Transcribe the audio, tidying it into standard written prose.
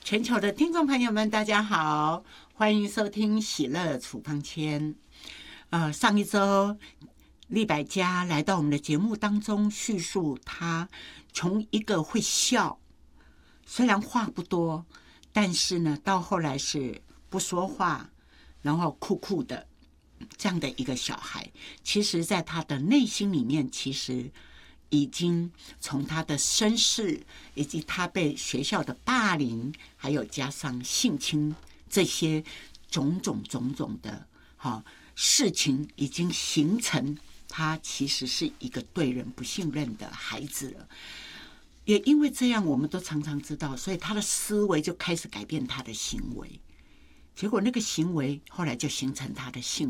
全球的听众朋友们，大家好，欢迎收听喜乐处方签。上一周利百加来到我们的节目当中，叙述他从一个会笑，虽然话不多，但是呢，到后来是不说话，然后酷酷的这样的一个小孩。其实在他的内心里面，其实已经从他的身世，以及他被学校的霸凌，还有加上性侵这些种种的事情，已经形成他其实是一个对人不信任的孩子了。也因为这样，我们都常常知道，所以他的思维就开始改变他的行为，结果那个行为后来就形成他的性